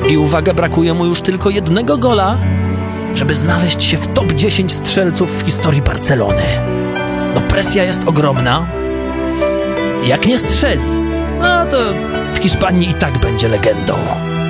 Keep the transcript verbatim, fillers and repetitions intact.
I uwaga, brakuje mu już tylko jednego gola, żeby znaleźć się w top dziesięć strzelców w historii Barcelony. No presja jest ogromna. Jak nie strzeli, no to w Hiszpanii i tak będzie legendą.